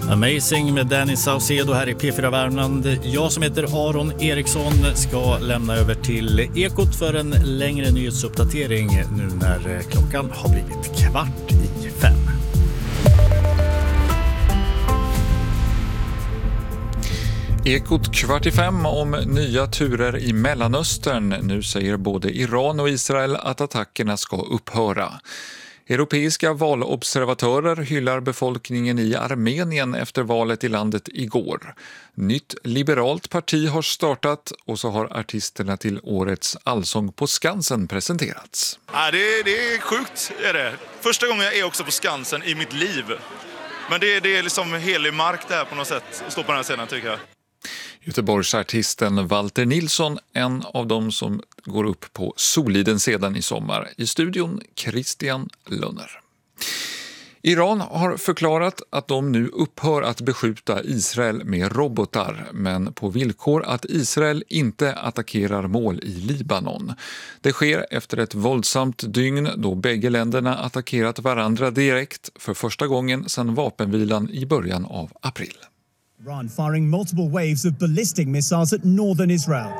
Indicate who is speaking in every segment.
Speaker 1: Amazing med Danny Saucedo här i P4 Värmland. Jag som heter Aron Eriksson ska lämna över till Ekot för en längre nyhetsuppdatering nu när klockan har blivit 4:45.
Speaker 2: Ekot 4:45 om nya turer i Mellanöstern. Nu säger både Iran och Israel att attackerna ska upphöra. Europeiska valobservatörer hyllar befolkningen i Armenien efter valet i landet igår. Nytt liberalt parti har startat och så har artisterna till årets Allsång på Skansen presenterats.
Speaker 3: Ja, det är sjukt, är det. Första gången jag är också på Skansen i mitt liv. Men det är liksom helig mark där på något sätt att stå på den här scenen, tycker jag.
Speaker 2: Göteborgsartisten Walter Nilsson, en av dem som går upp på Soliden sedan i sommar. I studion Christian Lönner. Iran har förklarat att de nu upphör att beskjuta Israel med robotar, men på villkor att Israel inte attackerar mål i Libanon. Det sker efter ett våldsamt dygn då bägge länderna attackerat varandra direkt för första gången sedan vapenvilan i början av april.
Speaker 4: Iran firing multiple waves of ballistic missiles at northern Israel.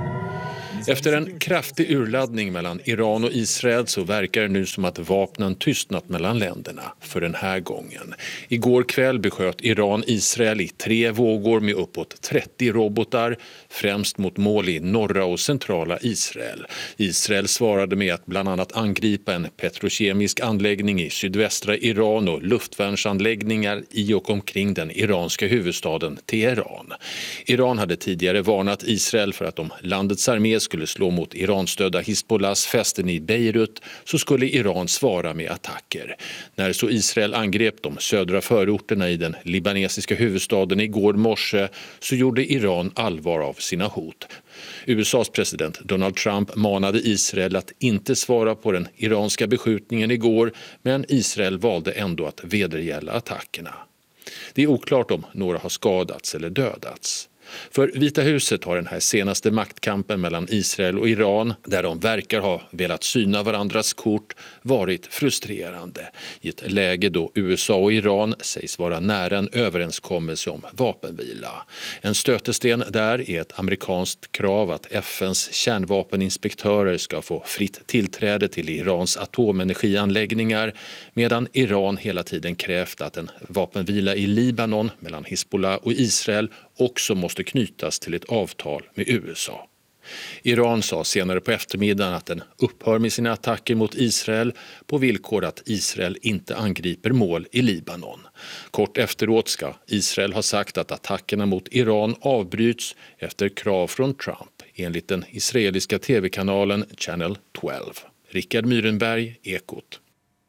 Speaker 5: Efter en kraftig urladdning mellan Iran och Israel så verkar det nu som att vapnen tystnat mellan länderna för den här gången. Igår kväll besköt Iran Israel i 3 vågor med uppåt 30 robotar, främst mot mål i norra och centrala Israel. Israel svarade med att bland annat angripa en petrokemisk anläggning i sydvästra Iran och luftvärnsanläggningar i och omkring den iranska huvudstaden Teheran. Iran hade tidigare varnat Israel för att om landets armé skulle slå mot Iranstödda Hizbollahs fästen i Beirut så skulle Iran svara med attacker. När så Israel angrep de södra förorterna i den libanesiska huvudstaden igår morse så gjorde Iran allvar av sina hot. USAs president Donald Trump manade Israel att inte svara på den iranska beskjutningen igår, men Israel valde ändå att vedergälla attackerna. Det är oklart om några har skadats eller dödats. För Vita huset har den här senaste maktkampen mellan Israel och Iran, där de verkar ha velat syna varandras kort, varit frustrerande i ett läge då USA och Iran sägs vara nära en överenskommelse om vapenvila. En stötesten där är ett amerikanskt krav att FNs kärnvapeninspektörer ska få fritt tillträde till Irans atomenergianläggningar, medan Iran hela tiden krävt att en vapenvila i Libanon mellan Hizbollah och Israel också måste knytas till ett avtal med USA. Iran sa senare på eftermiddagen att den upphör med sina attacker mot Israel på villkor att Israel inte angriper mål i Libanon. Kort efteråt ska Israel ha sagt att attackerna mot Iran avbryts efter krav från Trump, enligt den israeliska tv-kanalen Channel 12. Rickard Myrenberg, Ekot.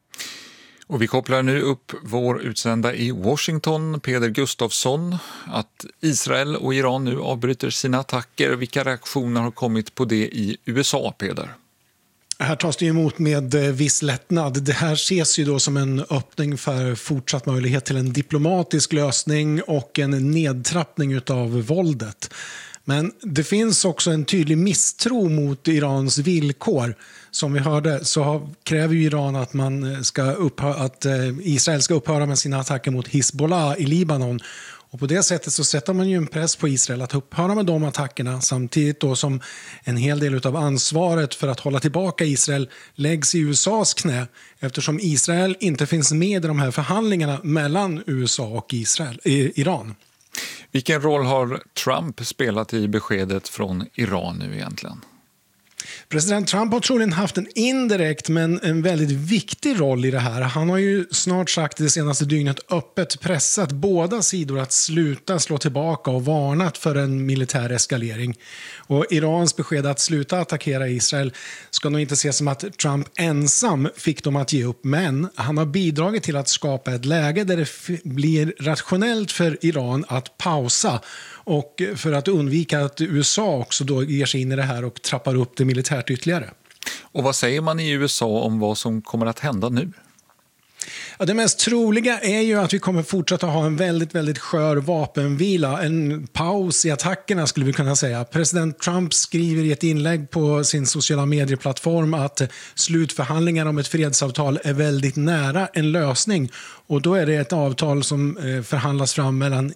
Speaker 2: Och vi kopplar nu upp vår utsända i Washington, Peder Gustafsson, att Israel och Iran nu avbryter sina attacker. Vilka reaktioner har kommit på det i USA, Peder?
Speaker 6: Här tas det emot med viss lättnad. Det här ses ju då som en öppning för fortsatt möjlighet till en diplomatisk lösning och en nedtrappning av våldet. Men det finns också en tydlig misstro mot Irans villkor. Som vi hörde så kräver ju Iran att att Israel ska upphöra med sina attacker mot Hizbollah i Libanon. Och på det sättet så sätter man ju en press på Israel att upphöra med de attackerna, samtidigt då som en hel del av ansvaret för att hålla tillbaka Israel läggs i USAs knä, eftersom Israel inte finns med i de här förhandlingarna mellan USA och Iran.
Speaker 2: Vilken roll har Trump spelat i beskedet från Iran nu egentligen?
Speaker 6: President Trump har troligen haft en indirekt men en väldigt viktig roll i det här. Han har ju snart sagt det senaste dygnet öppet pressat båda sidor att sluta slå tillbaka och varnat för en militär eskalering. Och Irans besked att sluta attackera Israel ska nog inte ses som att Trump ensam fick dem att ge upp, men han har bidragit till att skapa ett läge där det blir rationellt för Iran att pausa, och för att undvika att USA också då ger sig in i det här och trappar upp det militärt ytterligare.
Speaker 2: Och vad säger man i USA om vad som kommer att hända nu?
Speaker 6: Ja, det mest troliga är ju att vi kommer fortsätta ha en väldigt, väldigt skör vapenvila. En paus i attackerna skulle vi kunna säga. President Trump skriver i ett inlägg på sin sociala medieplattform att slutförhandlingar om ett fredsavtal är väldigt nära en lösning. Och då är det ett avtal som förhandlas fram mellan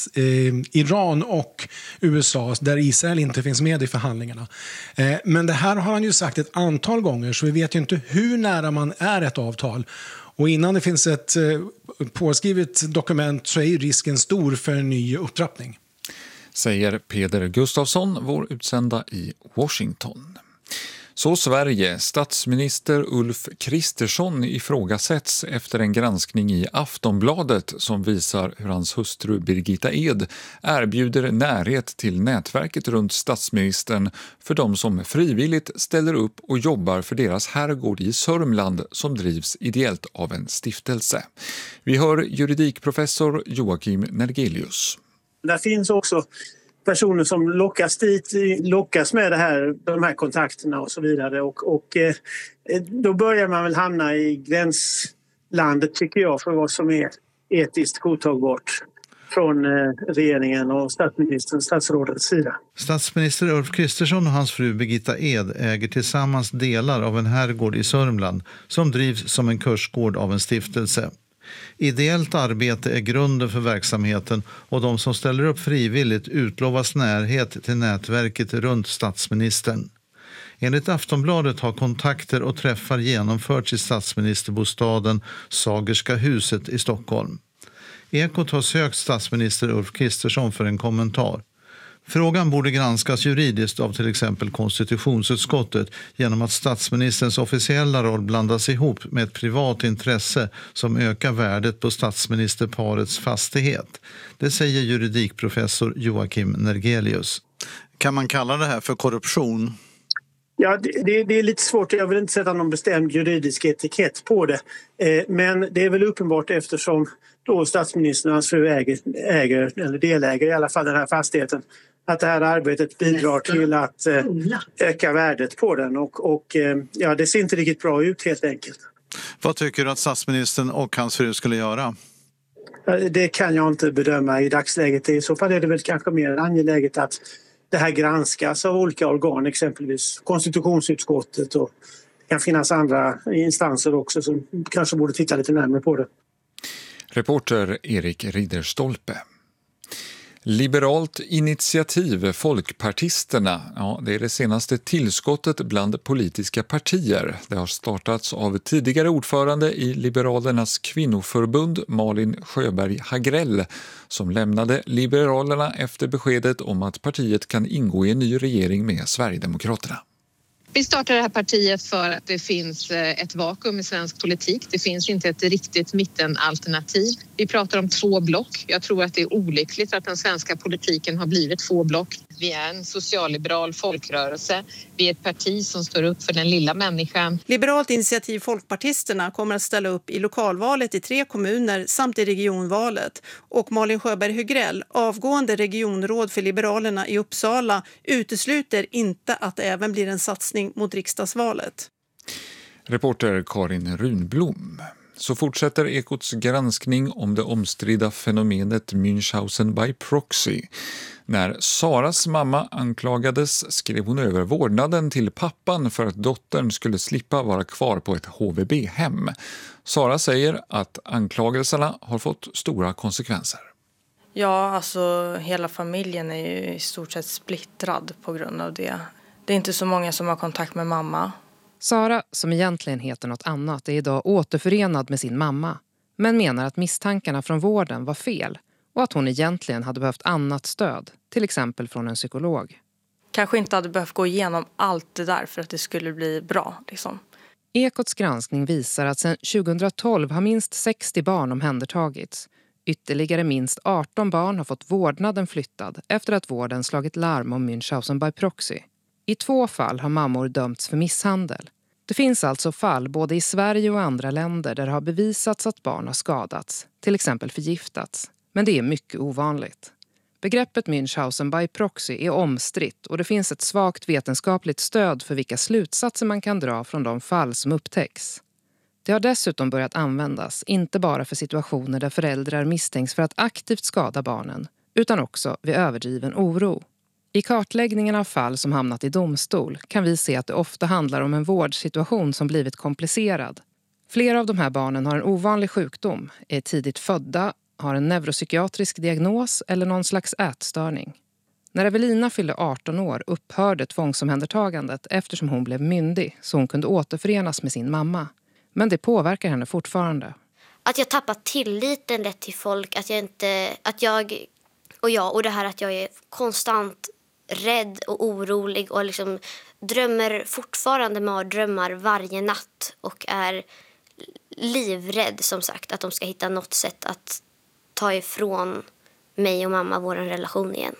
Speaker 6: Iran och USA, där Israel inte finns med i förhandlingarna. Men det här har han ju sagt ett antal gånger, så vi vet ju inte hur nära man är ett avtal. Och innan det finns ett påskrivet dokument så är ju risken stor för en ny upptrappning.
Speaker 2: Säger Peder Gustafsson, vår utsända i Washington. Så Sverige, statsminister Ulf Kristersson ifrågasätts efter en granskning i Aftonbladet som visar hur hans hustru Birgitta Ed erbjuder närhet till nätverket runt statsministern för de som frivilligt ställer upp och jobbar för deras herrgård i Sörmland som drivs ideellt av en stiftelse. Vi hör juridikprofessor Joakim Nergelius.
Speaker 7: Där finns också personer som lockas med de här kontakterna och så vidare. Och då börjar man väl hamna i gränslandet, tycker jag, för vad som är etiskt godtagbart från regeringen och statsrådets sida.
Speaker 8: Statsminister Ulf Kristersson och hans fru Birgitta Ed äger tillsammans delar av en herrgård i Sörmland som drivs som en kursgård av en stiftelse. Ideellt arbete är grunden för verksamheten och de som ställer upp frivilligt utlovas närhet till nätverket runt statsministern. Enligt Aftonbladet har kontakter och träffar genomförts i statsministerbostaden Sagerska huset i Stockholm. Ekot har sökt statsminister Ulf Kristersson för en kommentar. Frågan borde granskas juridiskt av till exempel konstitutionsutskottet genom att statsministerns officiella roll blandas ihop med ett privat intresse som ökar värdet på statsministerparets fastighet. Det säger juridikprofessor Joakim Nergelius.
Speaker 9: Kan man kalla det här för korruption?
Speaker 7: Ja, det är lite svårt. Jag vill inte sätta någon bestämd juridisk etikett på det. Men det är väl uppenbart eftersom då statsministern och hans fru äger eller deläger i alla fall den här fastigheten, att det här arbetet bidrar till att öka värdet på den. Och det ser inte riktigt bra ut helt enkelt.
Speaker 9: Vad tycker du att statsministern och hans fru skulle göra?
Speaker 7: Det kan jag inte bedöma i dagsläget. I så fall är det väl kanske mer angeläget att det här granskas av olika organ, exempelvis konstitutionsutskottet, och det kan finnas andra instanser också som kanske borde titta lite närmare på det.
Speaker 2: Reporter Erik Ridderstolpe. Liberalt initiativ, Folkpartisterna, det är det senaste tillskottet bland politiska partier. Det har startats av tidigare ordförande i Liberalernas kvinnoförbund Malin Sjöberg Hagrell som lämnade Liberalerna efter beskedet om att partiet kan ingå i en ny regering med Sverigedemokraterna.
Speaker 10: Vi startar det här partiet för att det finns ett vakuum i svensk politik. Det finns inte ett riktigt mittenalternativ. Vi pratar om 2 block. Jag tror att det är olyckligt att den svenska politiken har blivit 2 block. Vi är en socialliberal folkrörelse. Vi är ett parti som står upp för den lilla människan.
Speaker 11: Liberalt initiativ Folkpartisterna kommer att ställa upp i lokalvalet i 3 kommuner samt i regionvalet. Och Malin Sjöberg Hagrell, avgående regionråd för Liberalerna i Uppsala, utesluter inte att det även blir en satsning mot riksdagsvalet.
Speaker 2: Reporter Karin Runblom. Så fortsätter Ekots granskning om det omstridda fenomenet Münchhausen by proxy. När Saras mamma anklagades skrev hon över vårdnaden till pappan för att dottern skulle slippa vara kvar på ett HVB-hem. Sara säger att anklagelserna har fått stora konsekvenser.
Speaker 12: Ja, alltså hela familjen är ju i stort sett splittrad på grund av det. Det är inte så många som har kontakt med mamma.
Speaker 13: Sara, som egentligen heter något annat, är idag återförenad med sin mamma. Men menar att misstankarna från vården var fel och att hon egentligen hade behövt annat stöd, till exempel från en psykolog.
Speaker 12: Kanske inte hade behövt gå igenom allt det där för att det skulle bli bra. Liksom.
Speaker 13: Ekots granskning visar att sedan 2012 har minst 60 barn omhändertagits. Ytterligare minst 18 barn har fått vårdnaden flyttad efter att vården slagit larm om Münchhausen by proxy. I 2 fall har mammor dömts för misshandel. Det finns alltså fall både i Sverige och andra länder där det har bevisats att barn har skadats, till exempel förgiftats. Men det är mycket ovanligt. Begreppet Münchhausen by proxy är omstritt och det finns ett svagt vetenskapligt stöd för vilka slutsatser man kan dra från de fall som upptäcks. Det har dessutom börjat användas, inte bara för situationer där föräldrar misstänks för att aktivt skada barnen, utan också vid överdriven oro. I kartläggningen av fall som hamnat i domstol kan vi se att det ofta handlar om en vårdsituation som blivit komplicerad. Flera av de här barnen har en ovanlig sjukdom, är tidigt födda, har en neuropsykiatrisk diagnos eller någon slags ätstörning. När Evelina fyllde 18 år upphörde tvångsomhändertagandet eftersom hon blev myndig så hon kunde återförenas med sin mamma. Men det påverkar henne fortfarande.
Speaker 14: Att jag tappar tilliten lätt till folk, att jag är konstant rädd och orolig och liksom drömmer fortfarande mardrömmar varje natt och är livrädd som sagt att de ska hitta något sätt att ta ifrån mig och mamma vår relation igen.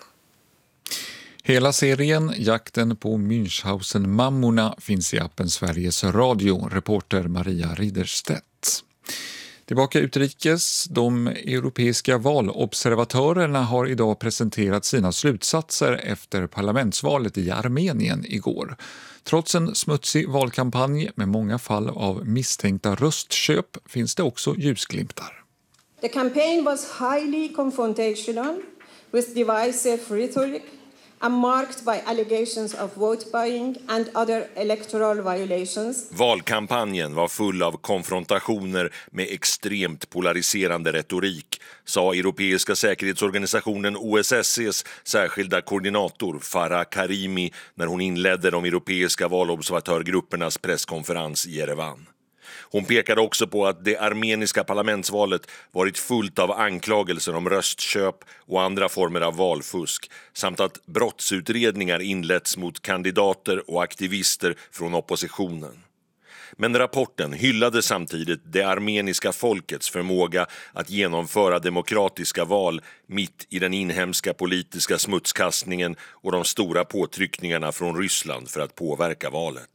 Speaker 2: Hela serien Jakten på Münchhausen-mammorna finns i appen Sveriges Radio, reporter Maria Riderstedt. Tillbaka utrikes. De europeiska valobservatörerna har idag presenterat sina slutsatser efter parlamentsvalet i Armenien igår. Trots en smutsig valkampanj med många fall av misstänkta röstköp finns det också ljusglimtar.
Speaker 15: The campaign was highly confrontational with divisive rhetoric and marked by allegations of vote buying and other electoral violations.
Speaker 16: Valkampanjen var full av konfrontationer med extremt polariserande retorik, sa Europeiska säkerhetsorganisationen OSSEs särskilda koordinator Farah Karimi när hon inledde de europeiska valobservatörgruppernas presskonferens i Jerevan. Hon pekade också på att det armeniska parlamentsvalet varit fullt av anklagelser om röstköp och andra former av valfusk samt att brottsutredningar inletts mot kandidater och aktivister från oppositionen. Men rapporten hyllade samtidigt det armeniska folkets förmåga att genomföra demokratiska val mitt i den inhemska politiska smutskastningen och de stora påtryckningarna från Ryssland för att påverka valet.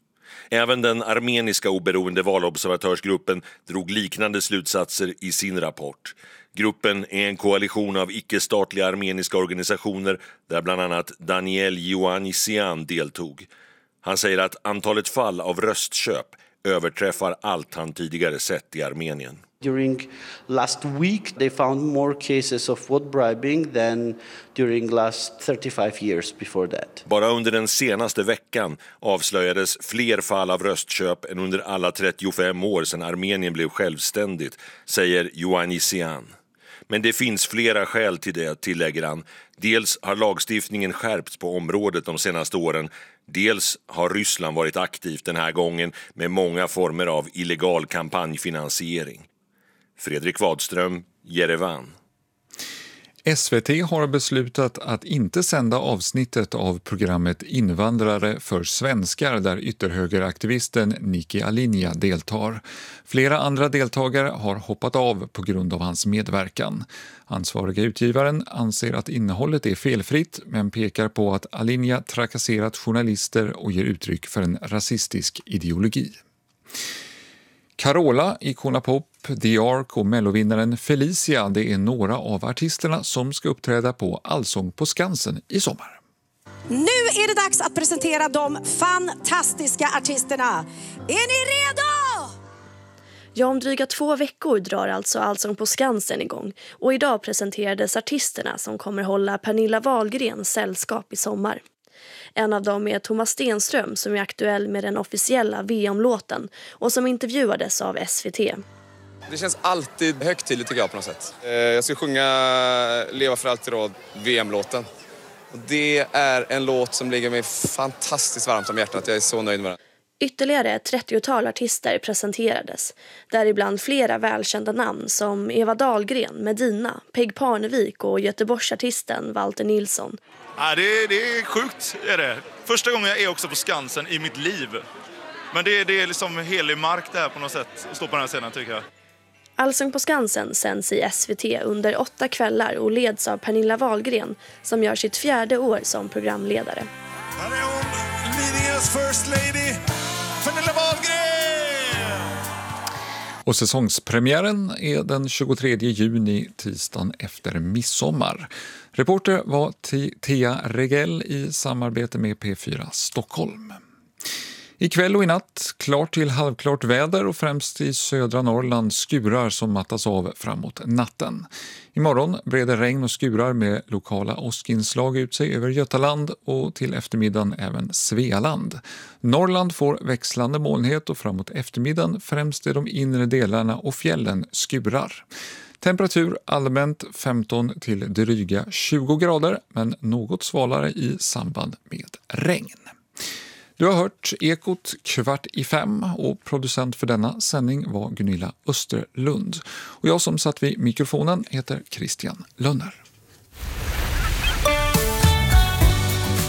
Speaker 16: Även den armeniska oberoende valobservatörsgruppen drog liknande slutsatser i sin rapport. Gruppen är en koalition av icke-statliga armeniska organisationer där bland annat Daniel Ioannisian deltog. Han säger att antalet fall av röstköp överträffar allt han tidigare sett i Armenien.
Speaker 17: During last week they found more cases of vote bribing than during last 35 years before that.
Speaker 16: Bara under den senaste veckan avslöjades fler fall av röstköp än under alla 35 år sedan Armenien blev självständigt, säger Ioannisian. Men det finns flera skäl till det, tillägger han. Dels har lagstiftningen skärpts på området de senaste åren. Dels har Ryssland varit aktivt den här gången med många former av illegal kampanjfinansiering. Fredrik Wadström, Jerevan.
Speaker 2: SVT har beslutat att inte sända avsnittet av programmet Invandrare för svenskar där ytterhögeraktivisten Nikki Alinja deltar. Flera andra deltagare har hoppat av på grund av hans medverkan. Ansvariga utgivaren anser att innehållet är felfritt men pekar på att Alinja trakasserat journalister och ger uttryck för en rasistisk ideologi. Carola, Icona Pop, The Ark och mellovinnaren Felicia, det är några av artisterna som ska uppträda på Allsång på Skansen i sommar.
Speaker 18: Nu är det dags att presentera de fantastiska artisterna. Är ni redo?
Speaker 19: Ja, om dryga 2 veckor drar alltså Allsång på Skansen igång. Och idag presenterades artisterna som kommer hålla Pernilla Wahlgrens sällskap i sommar. En av dem är Thomas Stenström som är aktuell med den officiella VM-låten och som intervjuades av SVT.
Speaker 20: Det känns alltid högtidligt tycker jag på något sätt. Jag ska sjunga Leva för alltid råd, VM-låten. Och det är en låt som ligger mig fantastiskt varmt om hjärtat. Jag är så nöjd med den.
Speaker 19: Ytterligare ett 30-tal artister presenterades, däribland flera välkända namn som Eva Dahlgren, Medina, Peg Parnevik och Göteborgsartisten Walter Nilsson.
Speaker 3: Ja, det är sjukt, är det. Första gången jag är också på Skansen i mitt liv. Men det är liksom helig mark där på något sätt att stå på den här scenen tycker jag.
Speaker 19: Allsång på Skansen sänds i SVT under 8 kvällar och leds av Pernilla Wahlgren som gör sitt 4:e år som programledare.
Speaker 21: Här är hon, Lidingös First Lady, Pernilla Wahlgren!
Speaker 2: Och säsongspremiären är den 23 juni, tisdagen efter midsommar. Reporter var Thea Regell i samarbete med P4 Stockholm. Ikväll och i natt klart till halvklart väder och främst i södra Norrland skurar som mattas av framåt natten. Imorgon breder regn och skurar med lokala åskinslag ut sig över Götaland och till eftermiddagen även Svealand. Norrland får växlande molnighet och framåt eftermiddagen främst i de inre delarna och fjällen skurar. Temperatur allmänt 15 till dryga 20 grader men något svalare i samband med regn. Du har hört Ekot 4:45 och producent för denna sändning var Gunilla Österlund. Och jag som satt vid mikrofonen heter Christian Lönner.